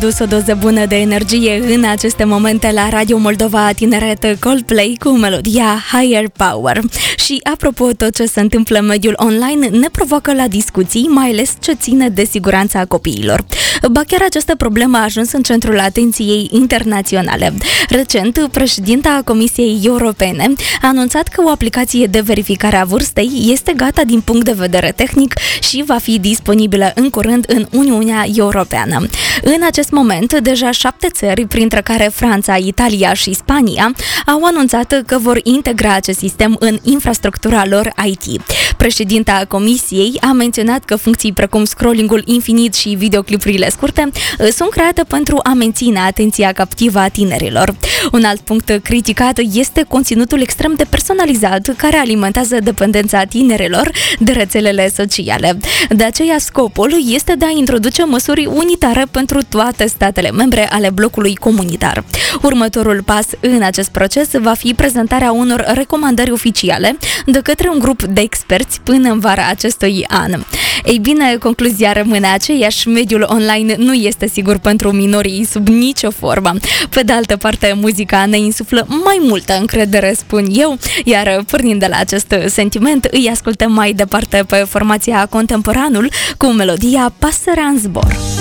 Dus o doză bună de energie în aceste momente la Radio Moldova Tineret, Coldplay cu melodia Higher Power. Și apropo, tot ce se întâmplă în mediul online ne provoacă la discuții, mai ales ce ține de siguranța copiilor. Ba chiar această problemă a ajuns în centrul atenției internaționale. Recent, președinta Comisiei Europene a anunțat că o aplicație de verificare a vârstei este gata din punct de vedere tehnic și va fi disponibilă în curând în Uniunea Europeană. În acest moment, deja 7 țări, printre care Franța, Italia și Spania, au anunțat că vor integra acest sistem în infrastructura lor IT. Președinta Comisiei a menționat că funcții precum scrollingul infinit și videoclipurile scurte sunt create pentru a menține atenția captivă a tinerilor. Un alt punct criticat este conținutul extrem de personalizat care alimentează dependența tinerilor de rețelele sociale. De aceea, scopul este de a introduce măsuri unitare pentru toate statele membre ale blocului comunitar. Următorul pas în acest proces va fi prezentarea unor recomandări oficiale de către un grup de experți până în vara acestui an. Ei bine, concluzia rămâne aceeași, mediul online nu este sigur pentru minorii sub nicio formă. Pe de altă parte, muzica ne insuflă mai multă încredere, spun eu, iar pornind de la acest sentiment, îi ascultăm mai departe pe formația Contemporanul cu melodia Pasărea în zbor.